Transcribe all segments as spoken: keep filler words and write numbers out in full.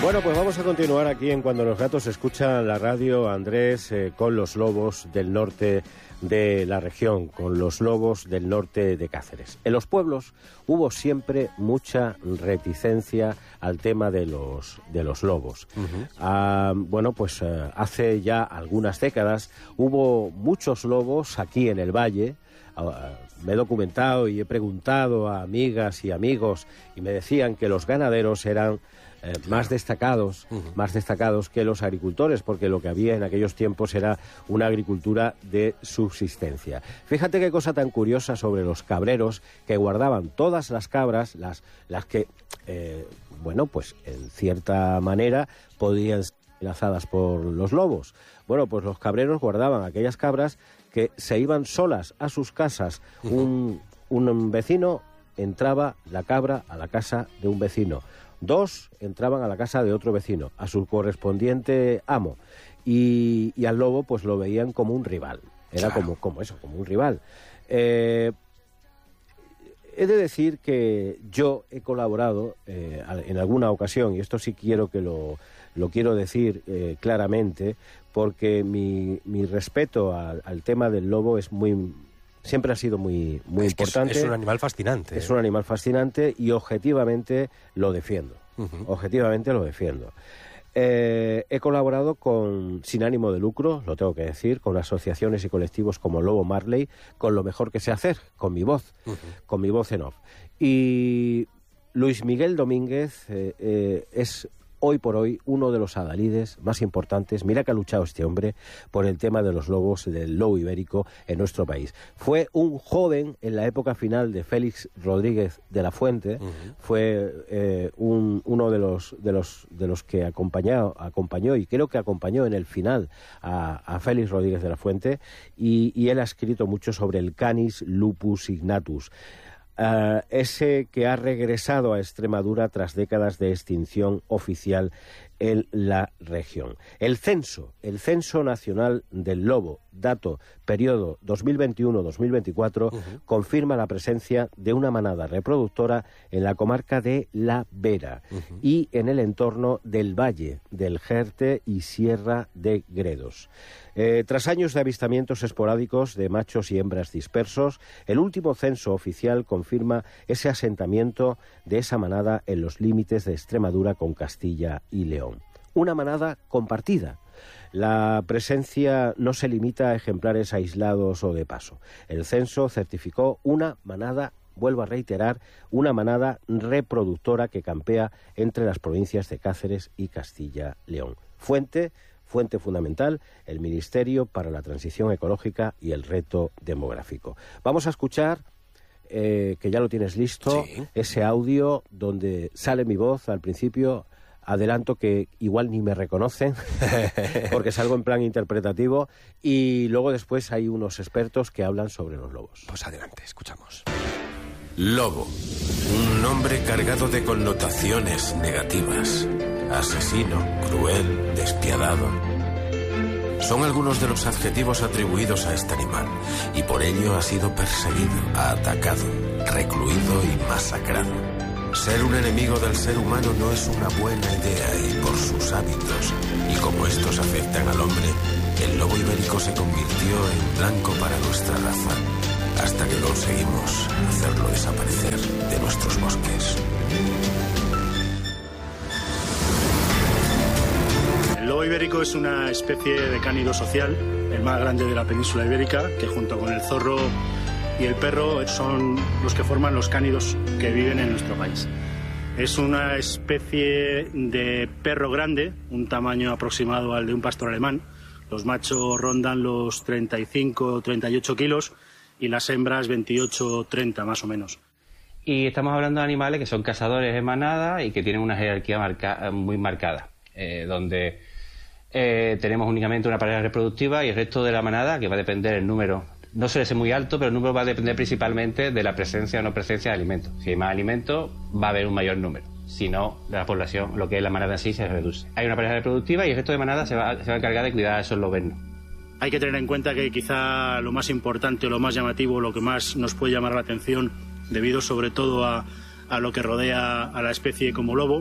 Bueno, pues vamos a continuar aquí en Cuando los gatos escuchan la radio, Andrés, eh, con los lobos del norte de la región, con los lobos del norte de Cáceres. En los pueblos hubo siempre mucha reticencia al tema de los, de los lobos. Uh-huh. Ah, bueno, pues eh, hace ya algunas décadas hubo muchos lobos aquí en el valle. Ah, me he documentado y he preguntado a amigas y amigos y me decían que los ganaderos eran Eh, más destacados, uh-huh. más destacados que los agricultores, porque lo que había en aquellos tiempos era una agricultura de subsistencia. Fíjate qué cosa tan curiosa sobre los cabreros, que guardaban todas las cabras, las, las que, eh, bueno, pues en cierta manera podían ser amenazadas por los lobos. Bueno, pues los cabreros guardaban aquellas cabras que se iban solas a sus casas. Uh-huh. Un, un vecino entraba la cabra a la casa de un vecino. Dos entraban a la casa de otro vecino, a su correspondiente amo, y, y al lobo pues lo veían como un rival, era claro. como, como eso, como un rival. Eh, he de decir que yo he colaborado eh, en alguna ocasión, y esto sí quiero que lo, lo quiero decir eh, claramente, porque mi, mi respeto al, al tema del lobo es muy... siempre ha sido muy, muy es importante. Es, es un animal fascinante. Es un animal fascinante y objetivamente lo defiendo. Uh-huh. Objetivamente lo defiendo. Eh, he colaborado con, sin ánimo de lucro, lo tengo que decir, con asociaciones y colectivos como Lobo Marley, con lo mejor que sé hacer, con mi voz, uh-huh. con mi voz en off. Y Luis Miguel Domínguez eh, eh, es... hoy por hoy, uno de los adalides más importantes. Mira que ha luchado este hombre por el tema de los lobos, del lobo ibérico en nuestro país. Fue un joven en la época final de Félix Rodríguez de la Fuente. Uh-huh. Fue eh, un, uno de los, de los, de los que acompañó, acompañó y creo que acompañó en el final a, a Félix Rodríguez de la Fuente. Y, y él ha escrito mucho sobre el Canis lupus ignatus. Uh, ese que ha regresado a Extremadura tras décadas de extinción oficial en la región. El censo, el censo nacional del lobo, dato periodo dos mil veintiuno dos mil veinticuatro, uh-huh. confirma la presencia de una manada reproductora en la comarca de La Vera uh-huh. y en el entorno del Valle del Jerte y Sierra de Gredos. Eh, tras años de avistamientos esporádicos de machos y hembras dispersos, el último censo oficial confirma ese asentamiento de esa manada en los límites de Extremadura con Castilla y León. Una manada compartida. La presencia no se limita a ejemplares aislados o de paso. El censo certificó una manada, vuelvo a reiterar, una manada reproductora que campea entre las provincias de Cáceres y Castilla-León. Fuente... Fuente fundamental, el Ministerio para la Transición Ecológica y el Reto Demográfico. Vamos a escuchar, eh, que ya lo tienes listo, sí. ese audio donde sale mi voz al principio. Adelanto que igual ni me reconocen, porque salgo en plan interpretativo, y luego después hay unos expertos que hablan sobre los lobos. Pues adelante, escuchamos. Lobo, un nombre cargado de connotaciones negativas. Asesino, cruel, despiadado. Son algunos de los adjetivos atribuidos a este animal, y por ello ha sido perseguido, atacado, recluido y masacrado. Ser un enemigo del ser humano no es una buena idea, y por sus hábitos, y como estos afectan al hombre, el lobo ibérico se convirtió en blanco para nuestra raza, hasta que conseguimos hacerlo desaparecer de nuestros bosques. El lobo ibérico es una especie de cánido social, el más grande de la península ibérica, que junto con el zorro y el perro son los que forman los cánidos que viven en nuestro país. Es una especie de perro grande, un tamaño aproximado al de un pastor alemán. Los machos rondan los treinta y cinco o treinta y ocho kilos y las hembras veintiocho o treinta más o menos. Y estamos hablando de animales que son cazadores de manada y que tienen una jerarquía marca, muy marcada, eh, donde eh, tenemos únicamente una pareja reproductiva y el resto de la manada, que va a depender el número. No suele ser muy alto, pero el número va a depender principalmente de la presencia o no presencia de alimentos. Si hay más alimentos, va a haber un mayor número. Si no, la población, lo que es la manada en sí, se reduce. Hay una pareja reproductiva y el resto de manada se va, se va a encargar de cuidar a esos lobernos. Hay que tener en cuenta que quizá lo más importante, lo más llamativo, lo que más nos puede llamar la atención, debido sobre todo a, a lo que rodea a la especie como lobo,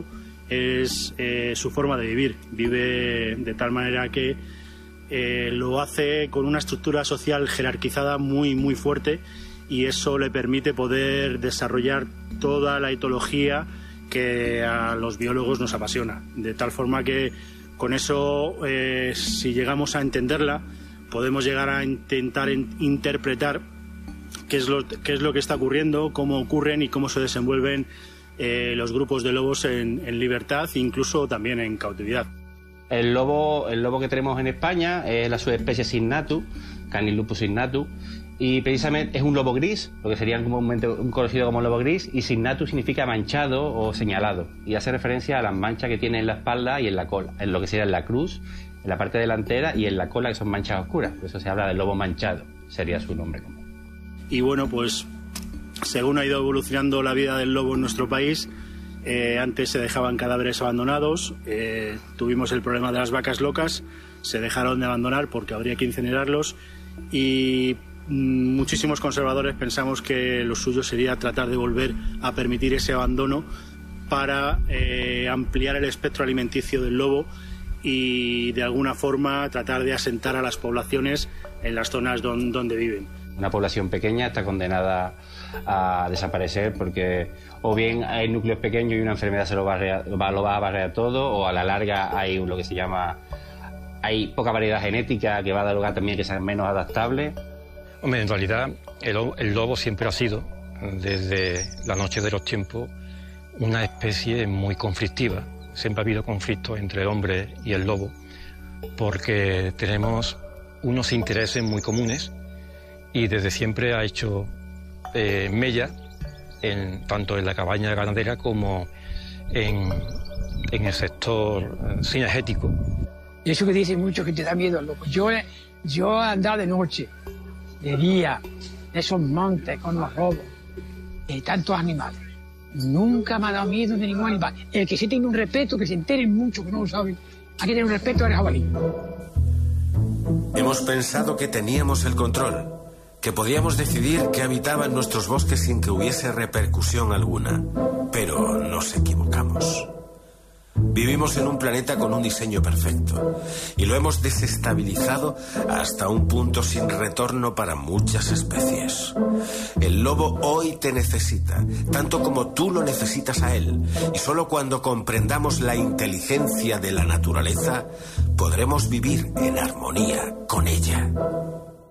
es eh, su forma de vivir. Vive de tal manera que eh, lo hace con una estructura social jerarquizada muy, muy fuerte, y eso le permite poder desarrollar toda la etología que a los biólogos nos apasiona. De tal forma que con eso, eh, si llegamos a entenderla, podemos llegar a intentar en, interpretar qué es, lo, qué es lo que está ocurriendo, cómo ocurren y cómo se desenvuelven eh, los grupos de lobos en, en libertad, incluso también en cautividad. El lobo, el lobo que tenemos en España es la subespecie Signatus, Canis lupus signatus, y precisamente es un lobo gris, lo que sería comúnmente conocido como lobo gris, y signatus significa manchado o señalado, y hace referencia a las manchas que tiene en la espalda y en la cola, en lo que sería en la cruz, en la parte delantera, y en la cola, que son manchas oscuras. Por eso se habla del lobo manchado, sería su nombre común. Y bueno, pues según ha ido evolucionando la vida del lobo en nuestro país, eh, antes se dejaban cadáveres abandonados, eh, tuvimos el problema de las vacas locas, se dejaron de abandonar porque habría que incinerarlos, y muchísimos conservadores pensamos que lo suyo sería tratar de volver a permitir ese abandono para eh, ampliar el espectro alimenticio del lobo y de alguna forma tratar de asentar a las poblaciones en las zonas don, donde viven. Una población pequeña está condenada a desaparecer porque o bien hay núcleos pequeños y una enfermedad se lo va a, lo va a barrer todo, o a la larga hay lo que se llama hay poca variedad genética que va a dar lugar también a que sean menos adaptables. Hombre, en realidad el, el lobo siempre ha sido, desde la noche de los tiempos, una especie muy conflictiva. Siempre ha habido conflictos entre el hombre y el lobo, porque tenemos unos intereses muy comunes y desde siempre ha hecho eh, mella, en, tanto en la cabaña ganadera como en, en el sector eh, cinegético. Y eso que dicen mucho que te da miedo al lobo. Yo, yo andaba de noche, de día, en esos montes con los lobos y tantos animales. Nunca me ha dado miedo de ningún animal. El que sí tiene un respeto, que se enteren mucho, que no lo saben, hay que tener un respeto al jabalí. Hemos pensado que teníamos el control, que podíamos decidir qué habitaba en nuestros bosques sin que hubiese repercusión alguna. Pero nos equivocamos. Vivimos en un planeta con un diseño perfecto y lo hemos desestabilizado hasta un punto sin retorno para muchas especies. El lobo hoy te necesita, tanto como tú lo necesitas a él, y solo cuando comprendamos la inteligencia de la naturaleza podremos vivir en armonía con ella.